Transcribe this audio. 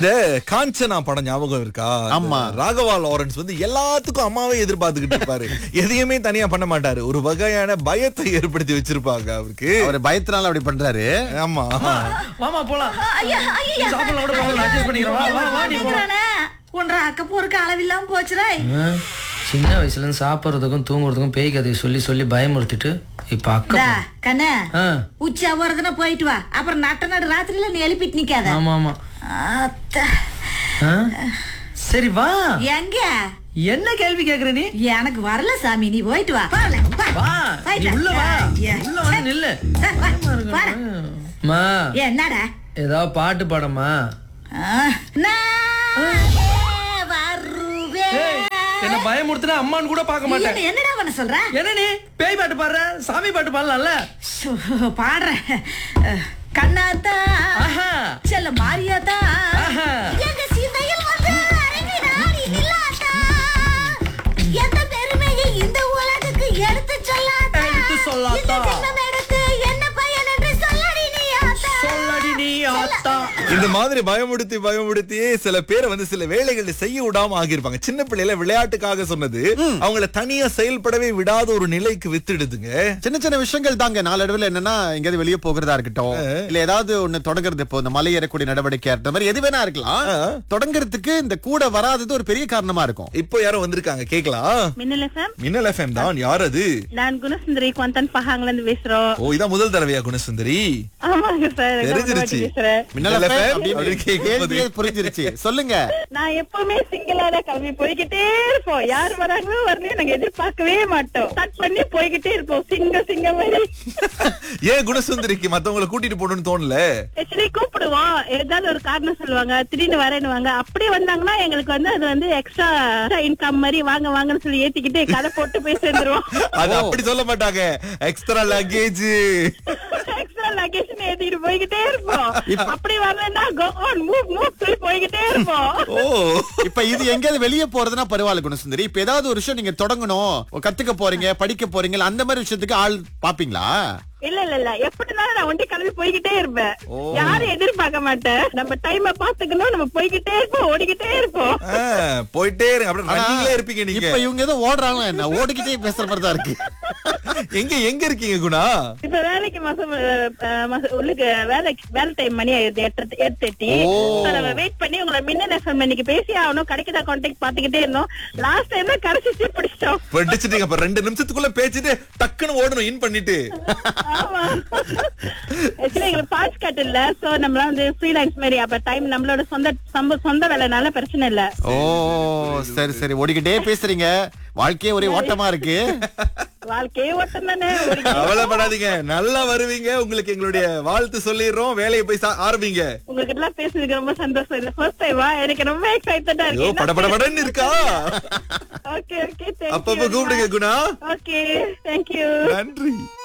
இந்த காஞ்சனா படம் ஞாபகம் இருக்கா? ஆமா. ராகவா லாரன்ஸ் வந்து எல்லாத்துக்கும் அம்மாவே எதிர்பார்த்துக்கிட்டு இருப்பாரு. எதையுமே தனியா பண்ண மாட்டாரு. ஒரு வகையான பயத்தை ஏற்படுத்தி வச்சிருப்பாங்க அவருக்கு. அவர் பயத்தினால அப்படி பண்றாரு. ஆமா. மாமா போலாம். சாப்பிடலாம் கூட போலாம். அட்ஜஸ்ட் பண்ணிக்கிறோம். வா வா நீ போலாம். ஒன்றரை அக்க போருக்கு அளவில்லாம போச்சுடா. சின்ன வயசுல இருந்து சாப்பிடுறதுக்கும் தூங்குறதுக்கும் பேய் கதையை சொல்லி சொல்லி பயமுறுத்திட்டு இப்ப அக்கா கண்ணே உச்சி அவரதுனா போயிட்டு வா. அப்புறம் நட்ட நடு ராத்திரில நீ எழுப்பிட்டு நிக்காத. ஆமா ஆமா. சரி வா. எங்க என்ன கேள்வி கேக்குற நீ? எனக்கு வரல சாமி, நீ போயிட்டு வா. வா நீ உள்ள வா. உள்ள வந்து நில்லு. மா என்னடா ஏதாவது பாட்டு பாடமா? என்ன பயமுறுத்தினா அம்மான்னு கூட பார்க்க மாட்டேன். என்னடா பண்ண சொல்ற? என்ன நீ பேய் பாட்டு பாடுற? சாமி பாட்டு பாடலாம்ல? பாடுறேன். கண்ணாத்தா செல்ல மாரியாத்தா எங்க சிந்தையில் வந்து அரங்கினாடி நில்லாத்தா, எந்த பெருமையை இந்த உலகுக்கு எடுத்து சொல்லாத்தா, என்ன பயன் என்று சொல்லடி நீ ஆத்தா, சொல்லடி நீ ஆத்தா. இந்த மாதிரி பயமுடுத்தியே சில பேரை வந்து சில வேலைகளை செய்ய விடாம ஆகியிருப்பாங்க. சின்ன பிள்ளைல விளையாட்டுக்காக சொன்னது அவங்கள தனியா செயல்படவே விடாத ஒரு நிலைக்கு வித்துடுதுங்க. சின்ன சின்ன விஷயங்கள் தாங்க. நாளடைவில் என்னன்னா எங்கேயாவது வெளியே போகிறதா இருக்கட்டும், இல்ல ஏதாவது ஒண்ணு தொடங்குறது, இப்போ இந்த மலை ஏறக்கூடிய நடவடிக்கை அந்த மாதிரி எது வேணா இருக்கலாம், தொடங்குறதுக்கு இந்த கூட வராதது ஒரு பெரிய காரணமா இருக்கும். இப்போ யாரும் வந்திருக்காங்க கேக்கலாம். மின்னல் எஃப்எம் தான். யார் அது? நான் குணசுந்தரி குவந்தன் பஹாங்ல இருந்து பேசுறோம். ஓ, இதான் முதல் தடவையா குணசுந்தரி? ஆமாங்க சார். தெரிஞ்சிருச்சு. மின்னல் எஃப்எம் கேள்வியே புரிஞ்சிருச்சு. சொல்லுங்க. நான் எப்பவுமே சிங்கிளா தான் கிளம்பி போய்கிட்டே இருப்போம். யார் வராங்களோ வரலையோ நாங்க எதிர்பார்க்கவே மாட்டோம். ஸ்டார்ட் பண்ணி போய்கிட்டே இருப்போம் சிங்க மாதிரி. ஏன் குணசுந்தரிக்கு மத்தவங்களை கூட்டிட்டு போகணும்னு தோணல? ஆக்சுவலி கூப்பிடுவோம், ஏதாவது ஒரு காரணம் சொல்லுவாங்க, திடீர்னு வரேன்னுவாங்க. அப்படி வந்தாங்கன்னா எங்களுக்கு வந்து அது வந்து எக்ஸ்ட்ரா இன்கம் மாதிரி வாங்க வாங்கன்னு சொல்லி ஏத்திக்கிட்டு கதை போட்டு போய் சேர்ந்துருவோம். அது அப்படி சொல்ல மாட்டாங்க. எக்ஸ்ட்ரா லக்கேஜ் ஏத்திட்டு போய்கிட்டே இருப்போம். அப்படி வரலன்னா கோ ஆன் மூவ் சொல்லி போய்கிட்டே இருப்போம். இப்ப இது எங்கேயாவது வெளியே போறதுன்னா பரவாயில்ல குணசுந்தரி. இப்ப ஏதாவது ஒரு விஷயம் நீங்க தொடங்கணும், கத்துக்க போறீங்க, படிக்க போறீங்க, அந்த மாதிரி விஷயத்துக்கு ஆள் பாப்பீங்களா? இல்ல எப்படினாலும் நான் ஒண்டி கிளம்பி போய்கிட்டே இருப்பேன். யாரும் எதிர்பார்க்க மாட்டேன். நம்ம டைம் பாத்துக்கணும், நம்ம போய்கிட்டே இருப்போம், ஓடிக்கிட்டே இருப்போம். போயிட்டே இருப்பீங்க நீங்க. இப்ப இவங்க ஏதோ ஓடுறாங்களா என்ன? ஓடிக்கிட்டே பேசுற மாதிரி தான் இருக்கு. எங்க இருக்கீங்க குணா? இப்ப வேலைக்கு உள்ளுக்கு வேலை டைம் மணி 8:30. வெயிட் பண்ணி உங்களை மின்னல் எஃப்எம் இன்னைக்கு பேசி ஆகணும், கிடைக்கதா கான்டாக்ட் பாத்துக்கிட்டே இருந்தோம். லாஸ்ட் டைம் தான் கடைசி பிடிச்சிட்டோம். படிச்சிட்டீங்க. அப்ப 2 நிமிஷத்துக்குள்ள பேசிட்டு டக்குன்னு ஓடணும் இன் பண்ணிட்டு. ஆக்சுவலி எங்களுக்கு பாஸ் கட் இல்ல, சோ நம்மள வந்து ஃப்ரீலான்ஸ் மாதிரி. அப்ப டைம் நம்மளோட சொந்த வேலைனால பிரச்சனை இல்ல. ஓ சரி சரி, ஓடிக்கிட்டே பேசுறீங்க. வாழ்க்கையே ஒரே ஓட்டமா இருக்கு. வாழ்க்கையே ஓட்டம் தானே. கவலைப்படாதீங்க, நல்லா வருவீங்க. உங்களுக்கு எங்களுடைய வாழ்த்து சொல்லிடுறோம். வேலையை போய் ஆரம்பிங்க. உங்களுக்கு எல்லாம் பேசுறதுக்கு ரொம்ப சந்தோஷம். இல்ல ஃபர்ஸ்ட் டைமா எனக்கு ரொம்ப எக்ஸைட்டடா இருக்கு. படபடன்னு இருக்கா? ஓகே ஓகே, அப்பப்ப கூப்பிடுங்க குணா. Okay, thank you. நன்றி.